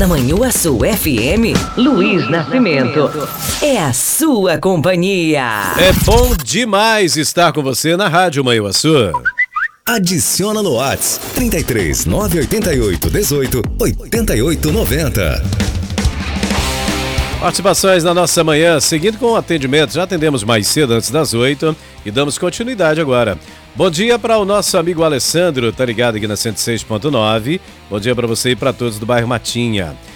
Na Manhuaçu FM, Luiz Nascimento. É a sua companhia. É bom demais estar com você na Rádio Manhuaçu. Adiciona no WhatsApp 33 988 18 88 90. Participações na nossa manhã, seguindo com o atendimento. Já atendemos mais cedo, antes das 8, e damos continuidade agora. Bom dia para o nosso amigo Alessandro, tá ligado aqui na 106.9. Bom dia para você e para todos do bairro Matinha.